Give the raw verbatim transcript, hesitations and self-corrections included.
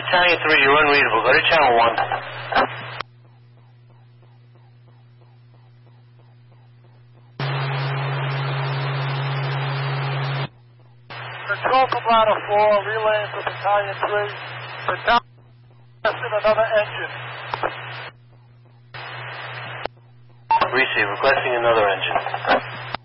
Battalion three, you're unreadable. Go to channel one. Control from ladder four, relaying for Battalion three. Battalion requesting another engine. Receive, requesting another engine.